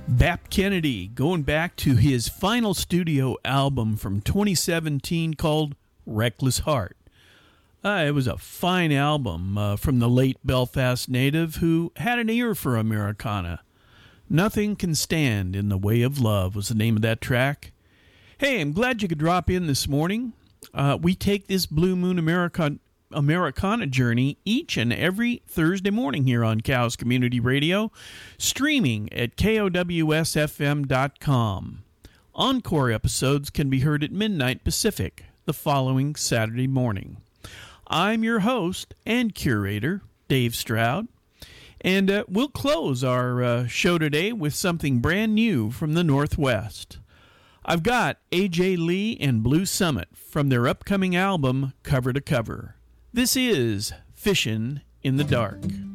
Bap Kennedy, going back to his final studio album from 2017 called Reckless Heart. It was a fine album from the late Belfast native who had an ear for Americana. Nothing Can Stand in the Way of Love was the name of that track. Hey, I'm glad you could drop in this morning. We take this Blue Moon Americana journey each and every Thursday morning here on Cows Community Radio, streaming at KOWSFM.com. Encore episodes can be heard at midnight Pacific the following Saturday morning. I'm your host and curator, Dave Stroud, and we'll close our show today with something brand new from the Northwest. I've got A.J. Lee and Blue Summit from their upcoming album, Cover to Cover. This is Fishin' in the Dark.